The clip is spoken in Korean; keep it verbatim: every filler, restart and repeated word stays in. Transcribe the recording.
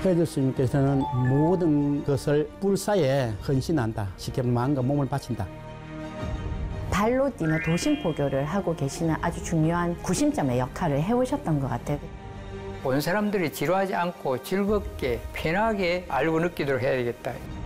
해줄 스님께서는 모든 것을 불사에 헌신한다. 쉽게 마음과 몸을 바친다. 발로 뛰는 도심포교를 하고 계시는 아주 중요한 구심점의 역할을 해오셨던 것 같아요. 온 사람들이 지루하지 않고 즐겁게 편하게 알고 느끼도록 해야 되겠다.